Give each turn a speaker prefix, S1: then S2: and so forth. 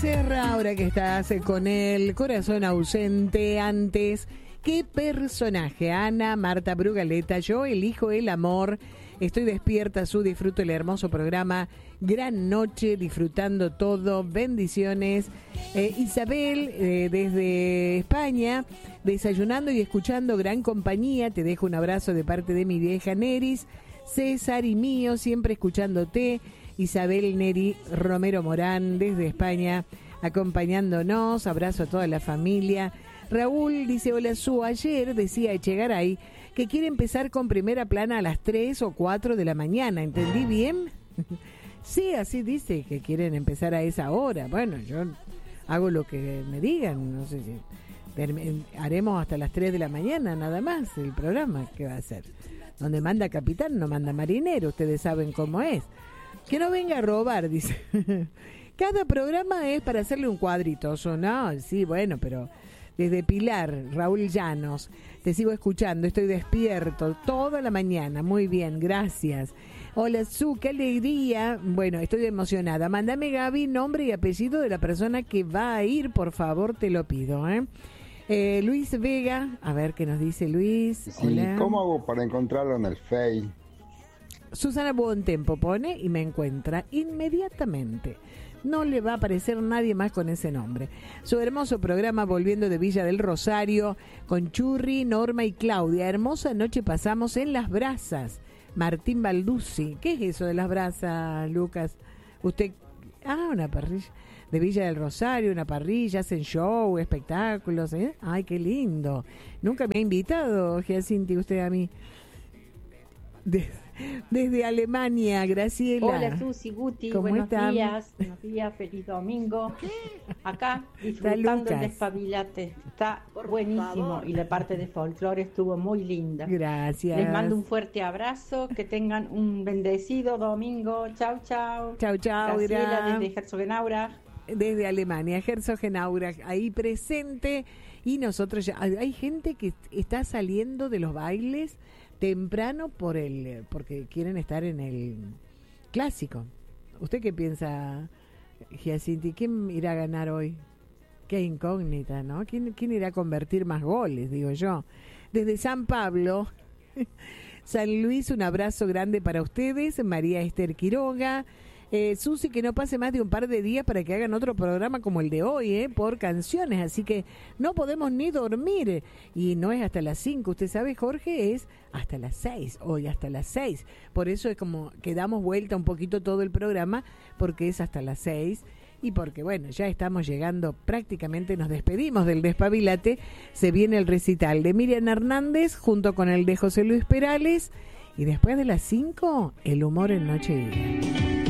S1: Serra, ahora que estás con el corazón ausente antes. ¿Qué personaje? Ana, Marta Brugaleta, yo elijo el amor. Estoy despierta, disfruto el hermoso programa. Gran noche, disfrutando todo. Bendiciones. Isabel, desde España, desayunando y escuchando gran compañía. Te dejo un abrazo de parte de mi vieja Neris. César y mío, siempre escuchándote. Isabel Neri Romero Morán, desde España, acompañándonos. Abrazo a toda la familia. Raúl dice, hola Su, ayer decía Echegaray que quiere empezar con primera plana a las 3 o 4 de la mañana. ¿Entendí bien? Sí, así dice, que quieren empezar a esa hora. Bueno, yo hago lo que me digan. No sé si haremos hasta las 3 de la mañana nada más el programa. ¿Qué va a hacer? Donde manda capitán no manda marinero. Ustedes saben cómo es. Que no venga a robar, dice. Cada programa es para hacerle un cuadrito. No, sí, bueno, pero desde Pilar, Raúl Llanos, te sigo escuchando, estoy despierto toda la mañana. Muy bien, gracias. Hola, Su, qué alegría. Bueno, estoy emocionada. Mándame, Gaby, nombre y apellido de la persona que va a ir, por favor, te lo pido, Luis Vega, a ver qué nos dice Luis.
S2: Sí,
S1: hola.
S2: ¿Cómo hago para encontrarlo en el Face?
S1: Susana Buontempo pone y me encuentra inmediatamente. No le va a aparecer nadie más con ese nombre. Su hermoso programa volviendo de Villa del Rosario con Churri, Norma y Claudia. Hermosa noche pasamos en Las Brasas. Martín Balduzzi. ¿Qué es eso de Las Brasas, Lucas? Usted... una parrilla. De Villa del Rosario, una parrilla, hacen show, espectáculos. Ay, qué lindo. Nunca me ha invitado, Giacinti, usted a mí. Desde Alemania, Graciela.
S3: Hola Susi, Guti, buenos días, feliz domingo. Acá disfrutando el Despabilate, está buenísimo y la parte de folclore estuvo muy linda.
S1: Gracias.
S3: Les mando un fuerte abrazo, que tengan un bendecido domingo. Chau, chau.
S1: Chau, chau.
S3: Graciela desde Herzogenaurach.
S1: Desde Alemania, Herzogenaurach, ahí presente. Y nosotros ya, hay gente que está saliendo de los bailes temprano porque quieren estar en el clásico. ¿Usted qué piensa, Giacinti? ¿Quién irá a ganar hoy? Qué incógnita, ¿no? ¿Quién irá a convertir más goles, digo yo? Desde San Pablo, San Luis, un abrazo grande para ustedes. María Esther Quiroga. Susi, que no pase más de un par de días para que hagan otro programa como el de hoy, por canciones, así que no podemos ni dormir, y no es hasta las 5, usted sabe, Jorge, es hasta las 6, hoy hasta las 6, por eso es como que damos vuelta un poquito todo el programa, porque es hasta las 6, y porque bueno, ya estamos llegando, prácticamente nos despedimos del Despabilate, se viene el recital de Miriam Hernández junto con el de José Luis Perales, y después de las 5, el humor en Noche y Día.